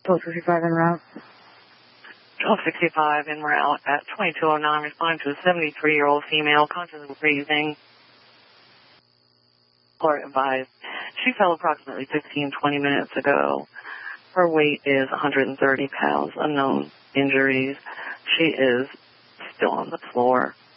1265 en route. 1265 en route at 2209, responding to a 73-year-old female, conscious of breathing. Court advised. She fell approximately 15, 20 minutes ago. Her weight is 130 pounds, unknown injuries. She is still on the floor.